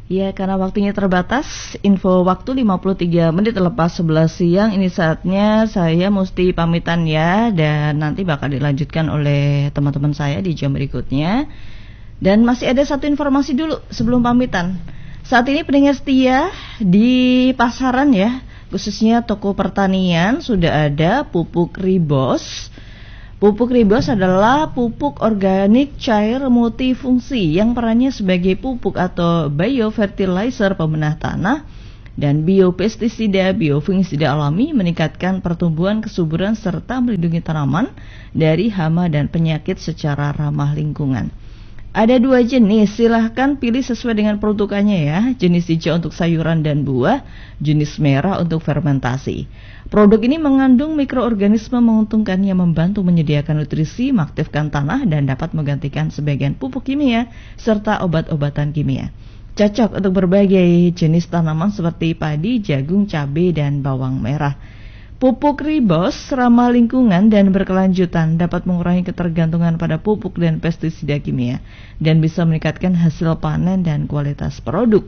Ya, karena waktunya terbatas, info waktu 53 menit lepas 11 siang, ini saatnya saya mesti pamitan ya, dan nanti bakal dilanjutkan oleh teman-teman saya di jam berikutnya. Dan masih ada satu informasi dulu sebelum pamitan. Saat ini pendengar setia di pasaran ya, khususnya toko pertanian, sudah ada pupuk Ribos. Pupuk Ribos adalah pupuk organik cair multifungsi yang perannya sebagai pupuk atau biofertilizer pemenah tanah dan biopestisida, biofungisida alami, meningkatkan pertumbuhan, kesuburan serta melindungi tanaman dari hama dan penyakit secara ramah lingkungan. Ada 2 jenis, silahkan pilih sesuai dengan peruntukannya ya. Jenis hijau untuk sayuran dan buah, jenis merah untuk fermentasi. Produk ini mengandung mikroorganisme menguntungkan yang membantu menyediakan nutrisi, mengaktifkan tanah, dan dapat menggantikan sebagian pupuk kimia serta obat-obatan kimia. Cocok untuk berbagai jenis tanaman seperti padi, jagung, cabai, dan bawang merah. Pupuk Ribos ramah lingkungan dan berkelanjutan, dapat mengurangi ketergantungan pada pupuk dan pestisida kimia dan bisa meningkatkan hasil panen dan kualitas produk.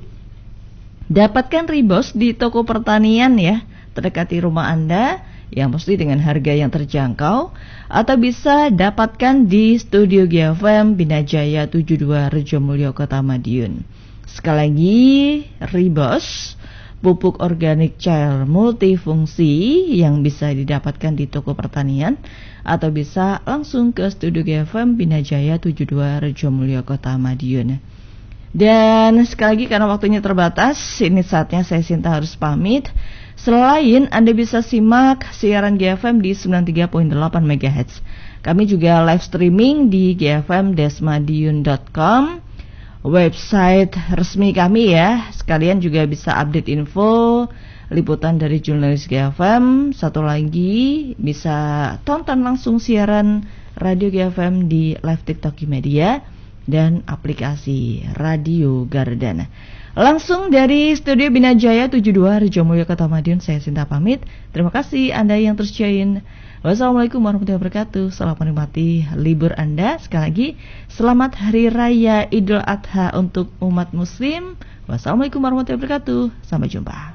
Dapatkan Ribos di toko pertanian ya, terdekat di rumah Anda, yang mesti dengan harga yang terjangkau, atau bisa dapatkan di Studio GFM Binajaya 72 Rejomulyo Kota Madiun. Sekali lagi, Ribos pupuk organik cair multifungsi yang bisa didapatkan di toko pertanian atau bisa langsung ke Studio GFM Binajaya 72 Rejomulyo Kota Madiun. Dan sekali lagi karena waktunya terbatas, ini saatnya saya Sinta harus pamit. Selain Anda bisa simak siaran GFM di 93.8 MHz, kami juga live streaming di gfm-madiun.com, website resmi kami ya. Sekalian juga bisa update info liputan dari jurnalis GFM. Satu lagi, bisa tonton langsung siaran radio GFM di live TikTok Media dan aplikasi Radio Garden. Langsung dari Studio Binajaya 72 Rejomulyo Kota Madiun, saya Sinta pamit. Terima kasih Anda yang terus join. Wassalamualaikum warahmatullahi wabarakatuh. Selamat menikmati libur Anda. Sekali lagi, selamat Hari Raya Idul Adha untuk umat Muslim. Wassalamualaikum warahmatullahi wabarakatuh. Sampai jumpa.